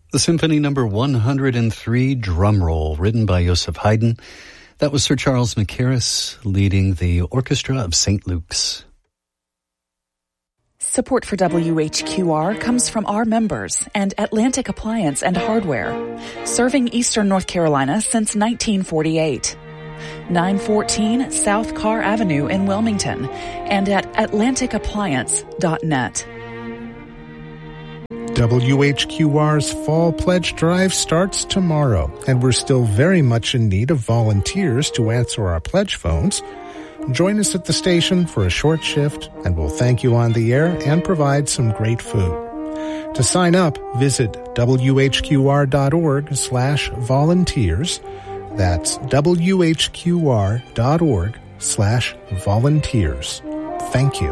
The Symphony Number 103, Drum Roll, written by Joseph Haydn. That was Sir Charles Mackerras leading the Orchestra of St. Luke's. Support for WHQR comes from our members and Atlantic Appliance and Hardware, serving Eastern North Carolina since 1948. 914 South Carr Avenue in Wilmington and at atlanticappliance.net. WHQR's Fall Pledge Drive starts tomorrow, and we're still very much in need of volunteers to answer our pledge phones. Join us at the station for a short shift, and we'll thank you on the air and provide some great food. To sign up, visit whqr.org/volunteers. That's whqr.org/volunteers. Thank you.